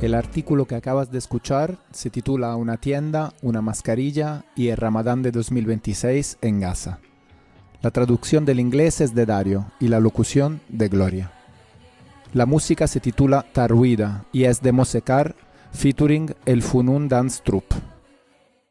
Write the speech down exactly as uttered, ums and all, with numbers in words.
El artículo que acabas de escuchar se titula Una tienda, una mascarilla y el Ramadán de dos mil veintiséis en Gaza. La traducción del inglés es de Dario y la locución de Gloria. La música se titula Tarwida y es de Mosekar featuring el Funun Dance Troupe.